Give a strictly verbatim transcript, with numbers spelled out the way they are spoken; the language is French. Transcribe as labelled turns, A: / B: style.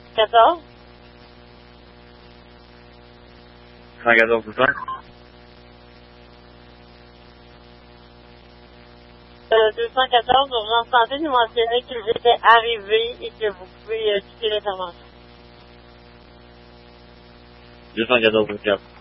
A: quatorze.
B: cent quatorze tout ça.
A: Euh, deux cent quatorze, urgence santé, nous mentionnait que j'étais arrivé et que vous pouvez euh, quitter l'intervention.
B: deux cent quatorze vingt-quatre.